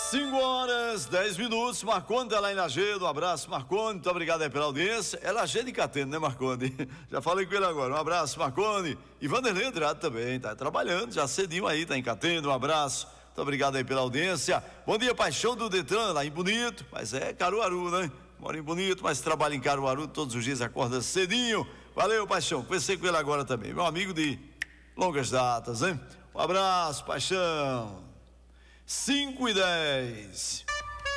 5h10, Marconde tá lá em Lajedo. Um abraço, Marconde, muito obrigado aí pela audiência. É Lajedo e Catendo, né, Marconde? Já falei com ele agora. Um abraço, Marconde. E Vanderlei Andrade também, tá trabalhando já cedinho aí, tá em Catendo. Um abraço, muito obrigado aí pela audiência. Bom dia, Paixão do Detran, lá em Bonito, mas é Caruaru, né? Mora em Bonito, mas trabalha em Caruaru, todos os dias acorda cedinho. Valeu, Paixão, conversei com ele agora também, meu amigo de longas datas, hein? Um abraço, Paixão. 5h10.